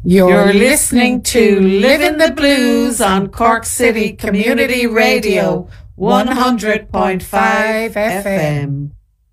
You're listening to Living the Blues on Cork City Community Radio 100.5 FM.